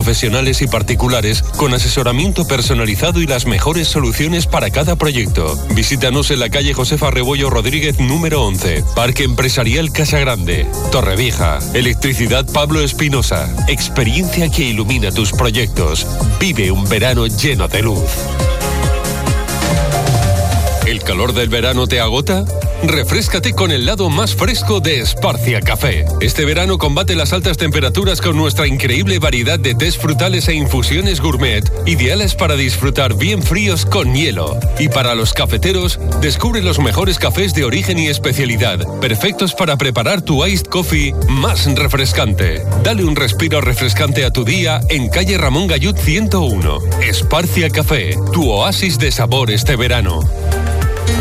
profesionales y particulares con asesoramiento personalizado y las mejores soluciones para cada proyecto. Visítanos en la calle Josefa Rebollo Rodríguez número 11, Parque Empresarial Casa Grande, Torrevieja. Electricidad Pablo Espinosa. Experiencia que ilumina tus proyectos. Vive un verano lleno de luz. ¿El calor del verano te agota? Refréscate con el lado más fresco de Esparcia Café. Este verano combate las altas temperaturas con nuestra increíble variedad de tés frutales e infusiones gourmet, ideales para disfrutar bien fríos con hielo. Y para los cafeteros, descubre los mejores cafés de origen y especialidad, perfectos para preparar tu iced coffee más refrescante. Dale un respiro refrescante a tu día en calle Ramón Gallud 101. Esparcia Café, tu oasis de sabor este verano.